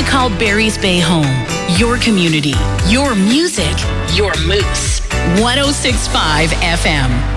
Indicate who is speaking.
Speaker 1: call Barry's Bay home. Your community, your music, your Moose. 106.5 FM.